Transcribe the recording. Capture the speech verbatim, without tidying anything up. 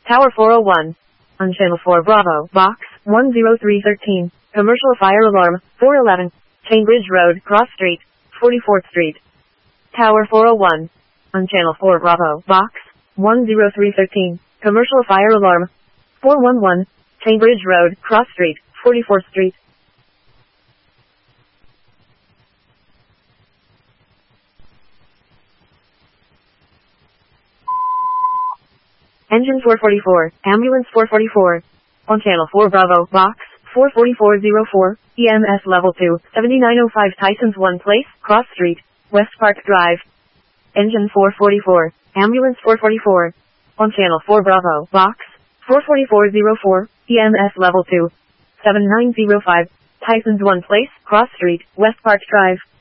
Tower four oh one. On Channel four Bravo, Box one zero three one three. Commercial fire alarm, four eleven. Cambridge Road, Cross Street, forty-fourth Street. Tower four oh one. On Channel four Bravo, Box one zero three one three. Commercial fire alarm, four one one. Cambridge Road, Cross Street, forty-fourth Street. Engine four forty-four, Ambulance four forty-four. On Channel four Bravo, Box four four four oh four, E M S Level two, seventy-nine oh five Tyson's One Place, Cross Street, West Park Drive. Engine four forty-four, Ambulance four forty-four. On Channel four Bravo, Box four four four oh four, E M S Level two, seventy-nine oh five, Tyson's One Place, Cross Street, West Park Drive.